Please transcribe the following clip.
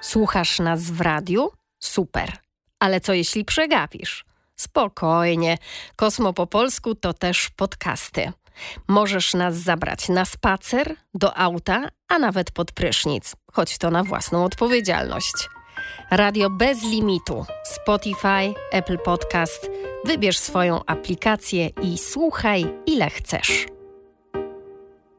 Słuchasz nas w radiu? Super. Ale co jeśli przegapisz? Spokojnie. Kosmo po polsku to też podcasty. Możesz nas zabrać na spacer, do auta, a nawet pod prysznic. Choć to na własną odpowiedzialność. Radio bez limitu. Spotify, Apple Podcast. Wybierz swoją aplikację i słuchaj ile chcesz.